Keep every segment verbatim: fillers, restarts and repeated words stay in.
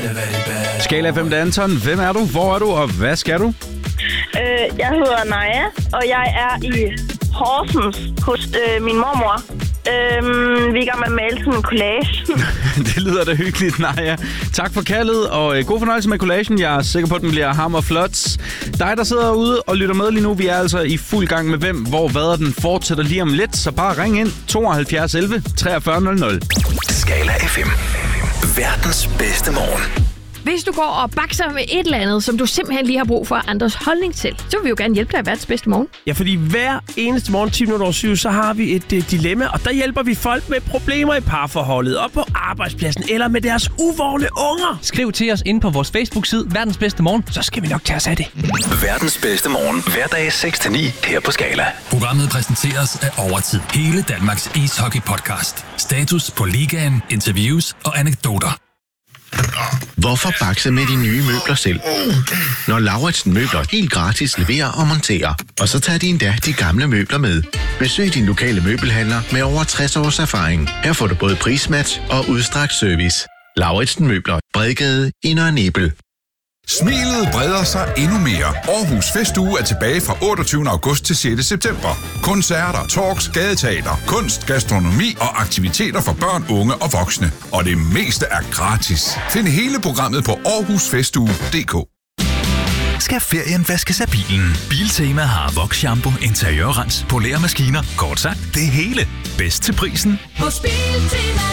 Skala fem, det er Anton. Hvem er du? Hvor er du? Og hvad skal du? Øh, jeg hedder Naja, og jeg er i Horsens hos øh, min mormor. Øhm, vi er i gang med at male sådan en collage. Det lyder da hyggeligt, Naja. Tak for kaldet, og øh, god fornøjelse med collagen. Jeg er sikker på, at den bliver hammerflot. Dig, der sidder ude og lytter med lige nu, vi er altså i fuld gang med hvem, hvor, hvad, og den fortsætter lige om lidt. Så bare ring ind tooghalvfjerds elleve treogfyrre nul nul. Skala F M. Verdens bedste morgen. Hvis du går og bakser med et eller andet, som du simpelthen lige har brug for andres holdning til, så vil vi jo gerne hjælpe dig i verdens bedste morgen. Ja, fordi hver eneste morgen, ti minutter over syv, så har vi et uh, dilemma, og der hjælper vi folk med problemer i parforholdet, og på arbejdspladsen, eller med deres uvågne unger. Skriv til os inde på vores Facebook-side, Verdens Bedste Morgen, så skal vi nok tage os af det. Verdens bedste morgen, hverdag seks til ni her på Skala. Programmet præsenteres af Overtid. Hele Danmarks ishockey-podcast. Status på ligaen, interviews og anekdoter. Hvorfor bakse med de nye møbler selv? Når Lauritsen Møbler helt gratis leverer og monterer. Og så tager de endda de gamle møbler med. Besøg din lokale møbelhandler med over tres års erfaring. Her får du både prismatch og udstrakt service. Lauritsen Møbler. Bredgade i Nørre Nebel. Smilet breder sig endnu mere. Aarhus Festuge er tilbage fra otteogtyvende august til sjette september. Koncerter, talks, gadeteater, kunst, gastronomi og aktiviteter for børn, unge og voksne. Og det meste er gratis. Find hele programmet på aarhus festuge punktum d k. Skal ferien vaskes af bilen? Biltema har Vox-shampoo, interiørrens, poleremaskiner, kort sagt det hele. Bedst til prisen hos Biltema.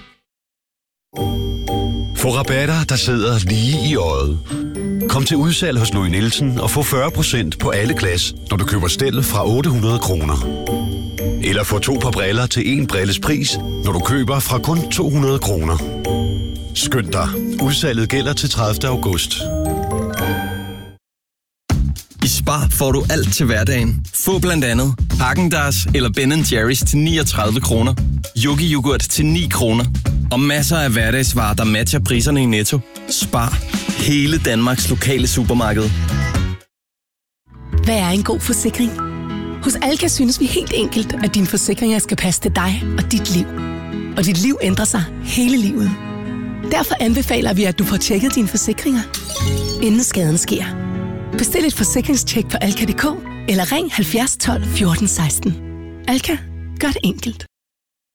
Få rabatter, der sidder lige i øjet. Kom til udsalg hos Louis Nielsen og få fyrre procent på alle glas, når du køber stel fra otte hundrede kroner. Eller få to par briller til en brilles pris, når du køber fra kun to hundrede kroner. Skynd dig. Udsalget gælder til tredivte august. I Spar får du alt til hverdagen. Få blandt andet Häagen-Dazs eller Ben and Jerry's til niogtredive kroner. Yogi yoghurt til ni kroner. Og masser af hverdagsvarer, der matcher priserne i Netto. Spar. Hele Danmarks lokale supermarked. Hvad er en god forsikring? Hos Alka synes vi helt enkelt, at dine forsikringer skal passe til dig og dit liv. Og dit liv ændrer sig hele livet. Derfor anbefaler vi, at du får tjekket dine forsikringer, inden skaden sker. Bestil et forsikringstjek på alka punktum d k eller ring halvfjerds tolv fjorten seksten. Alka, gør det enkelt.